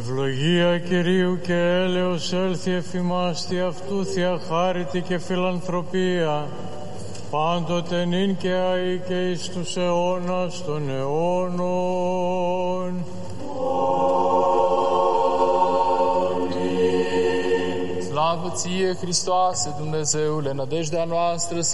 Ευλογία Κυρίου και έλεος έλθει εφ' ημάς δι' αυτού Θεία χάριτη και φιλανθρωπία, πάντοτε νυν και αεί και εις τους αιώνας των αιώνων. Slavă ție, Hristoase, Dumnezeule, nădejdea noastră,